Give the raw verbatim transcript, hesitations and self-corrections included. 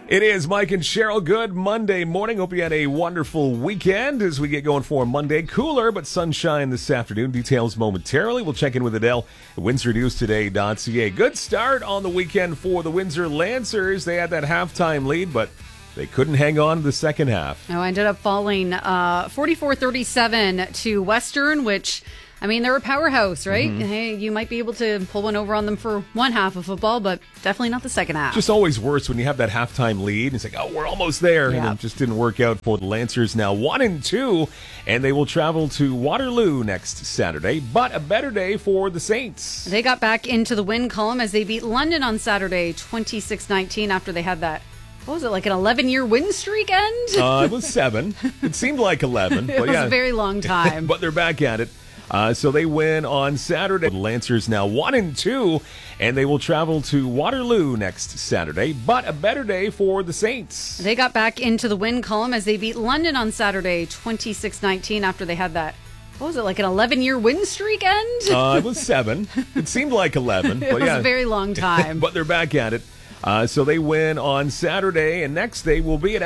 It is Mike and Cheryl. Good Monday morning. Hope you had a wonderful weekend as we get going for Monday. Cooler, but sunshine this afternoon. Details momentarily. We'll check in with Adele at windsor news today dot c a. Good start on the weekend for the Windsor Lancers. They had that halftime lead, but they couldn't hang on to the second half. Oh, I ended up falling uh, forty-four thirty-seven to Western, which... I mean, they're a powerhouse, right? Mm-hmm. Hey, you might be able to pull one over on them for one half of football, but definitely not the second half. Just always worse when you have that halftime lead. It's like, oh, we're almost there. Yeah. And it just didn't work out for the Lancers. Now one and two, and they will travel to Waterloo next Saturday. But a better day for the Saints. They got back into the win column as they beat London on Saturday, twenty-six nineteen, after they had that, what was it, like an eleven-year win streak end? Uh, it was seven. It seemed like eleven. It but was yeah. a very long time. But they're back at it. Uh, so they win on Saturday. The Lancers now one and two, and they will travel to Waterloo next Saturday. But a better day for the Saints. They got back into the win column as they beat London on Saturday, twenty-six nineteen, after they had that, what was it, like an eleven-year win streak end? Uh, it was seven. It seemed like eleven. It but was yeah. a very long time. But they're back at it. Uh, so they win on Saturday, and next they will be at